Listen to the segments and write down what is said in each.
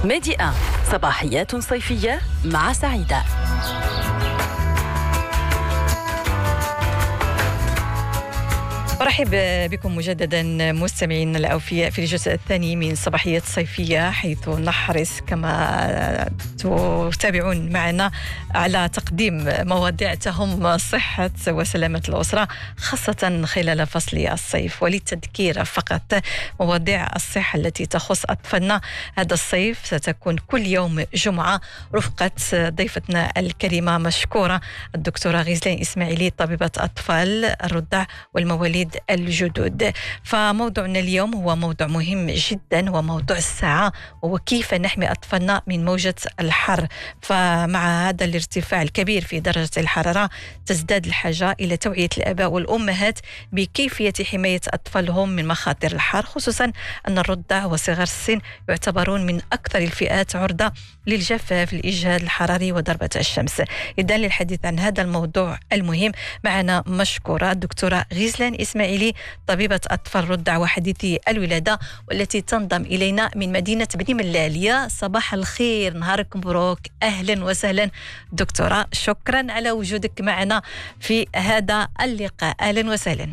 ميدي 1 صباحيات صيفية مع سعيدة. أرحب بكم مجددا مستمعين الأوفياء في الجزء الثاني من صباحيات صيفية، حيث نحرص كما تتابعون معنا على تقديم مواضيع تهم صحة وسلامة الأسرة، خاصة خلال فصل الصيف. وللتذكير فقط، مواضيع الصحة التي تخص أطفالنا هذا الصيف ستكون كل يوم جمعة رفقة ضيفتنا الكريمة مشكورة الدكتورة غزلان إسماعيلي، طبيبة أطفال الرضع والمواليد الجدد. فموضوعنا اليوم هو موضوع مهم جدا، هو موضوع الساعة، وهو كيف نحمي أطفالنا من موجة الحر. فمع هذا الارتفاع الكبير في درجة الحرارة تزداد الحاجة إلى توعية الآباء والأمهات بكيفية حماية أطفالهم من مخاطر الحر، خصوصا أن الرضع وصغار السن يعتبرون من أكثر الفئات عرضة للجفاف، الإجهاد الحراري وضربة الشمس. إذن للحديث عن هذا الموضوع المهم معنا مشكورة الدكتورة غزلان إسماعيلي، طبيبة أطفال رضع وحديثي الولادة، والتي تنضم إلينا من مدينة بني ملالية. صباح الخير، نهارك مبروك، أهلا وسهلا دكتورة، شكرا على وجودك معنا في هذا اللقاء. أهلا وسهلا.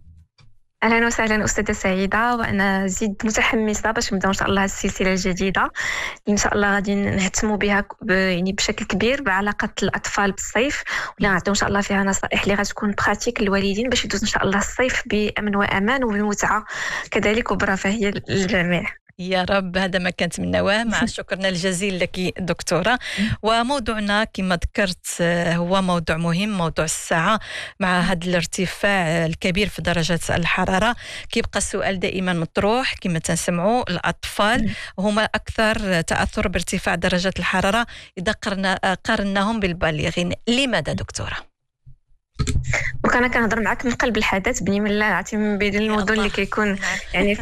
اهلا وسهلا استاذه سعيده، وانا زيد متحمسه باش نبداو ان شاء الله السلسله الجديده ان شاء الله غادي نهتموا بها يعني بشكل كبير بعلاقه الاطفال بالصيف، ولا نعطيو ان شاء الله فيها نصائح اللي غتكون براتيك للوالدين باش يدوز ان شاء الله الصيف بامن وامان وبمتعه كذلك وبرفاهيه للجميع يا رب. هذا ما كانت من نواه، مع شكرنا الجزيل لك دكتورة. وموضوعنا كما ذكرت هو موضوع مهم، موضوع الساعة. مع هذا الارتفاع الكبير في درجة الحرارة كيبقى السؤال دائما مطروح، كما تنسمعوا الأطفال هما أكثر تأثر بارتفاع درجة الحرارة إذا قارناهم بالبالغين. لماذا دكتورة؟ وكان كنهضر معك من قلب الحدث بني ملال، عرفتي من بين المدن اللي كيكون يعني